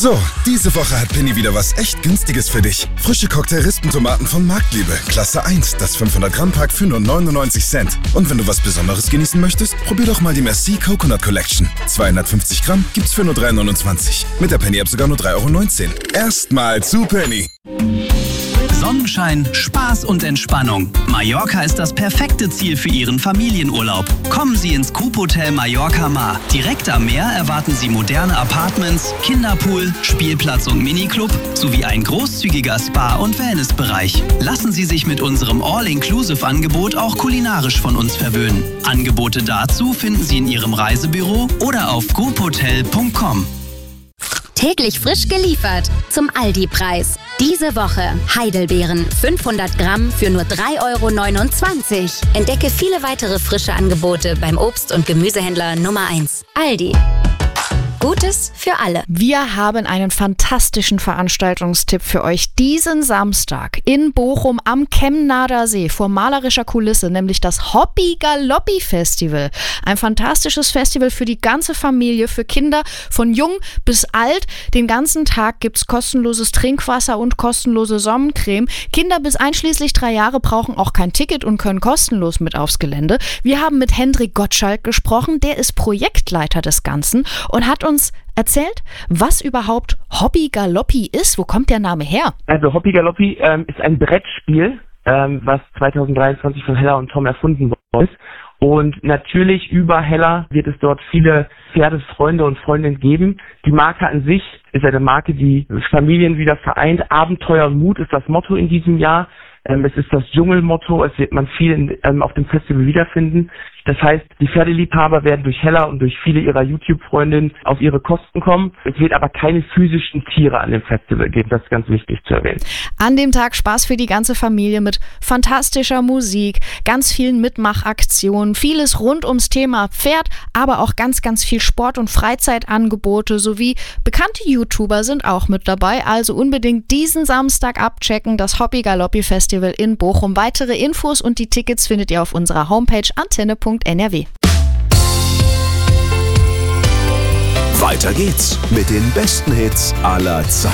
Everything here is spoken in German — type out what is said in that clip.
So, diese Woche hat Penny wieder was echt Günstiges für dich. Frische Cocktail-Rispentomaten von Marktliebe, Klasse 1, das 500-Gramm-Pack für nur 99 Cent. Und wenn du was Besonderes genießen möchtest, probier doch mal die Merci Coconut Collection. 250 Gramm gibt's für nur 3,29. Mit der Penny-App sogar nur 3,19 €. Erstmal zu Penny. Sonnenschein, Spaß und Entspannung. Mallorca ist das perfekte Ziel für Ihren Familienurlaub. Kommen Sie ins Coop Hotel Mallorca Mar. Direkt am Meer erwarten Sie moderne Apartments, Kinderpool, Spielplatz und Miniclub sowie ein großzügiger Spa- und Wellnessbereich. Lassen Sie sich mit unserem All-Inclusive-Angebot auch kulinarisch von uns verwöhnen. Angebote dazu finden Sie in Ihrem Reisebüro oder auf coophotel.com. Täglich frisch geliefert zum Aldi-Preis. Diese Woche Heidelbeeren 500 Gramm für nur 3,29 €. Entdecke viele weitere frische Angebote beim Obst- und Gemüsehändler Nummer 1. Aldi. Gutes für alle. Wir haben einen fantastischen Veranstaltungstipp für euch diesen Samstag in Bochum am Kemnader See vor malerischer Kulisse, nämlich das Hoppi Galoppi Festival. Ein fantastisches Festival für die ganze Familie, für Kinder von jung bis alt. Den ganzen Tag gibt's kostenloses Trinkwasser und kostenlose Sonnencreme. Kinder bis einschließlich 3 Jahre brauchen auch kein Ticket und können kostenlos mit aufs Gelände. Wir haben mit Hendrik Gottschalk gesprochen, der ist Projektleiter des Ganzen und hat uns erzählt, was überhaupt Hoppi Galoppi ist. Wo kommt der Name her? Also Hoppi Galoppi ist ein Brettspiel, was 2023 von Hella und Tom erfunden worden ist. Und natürlich über Hella wird es dort viele Pferdefreunde und Freundinnen geben. Die Marke an sich ist eine Marke, die Familien wieder vereint. Abenteuer und Mut ist das Motto in diesem Jahr. Es ist das Dschungelmotto, es wird man viel auf dem Festival wiederfinden. Das heißt, die Pferdeliebhaber werden durch Hella und durch viele ihrer YouTube-Freundinnen auf ihre Kosten kommen. Es wird aber keine physischen Tiere an dem Festival geben, das ist ganz wichtig zu erwähnen. An dem Tag Spaß für die ganze Familie mit fantastischer Musik, ganz vielen Mitmachaktionen, vieles rund ums Thema Pferd, aber auch ganz, ganz viel Sport- und Freizeitangebote sowie bekannte YouTuber sind auch mit dabei. Also unbedingt diesen Samstag abchecken, das Hoppi Galoppi Festival in Bochum. Weitere Infos und die Tickets findet ihr auf unserer Homepage antenne.nrw. Weiter geht's mit den besten Hits aller Zeiten.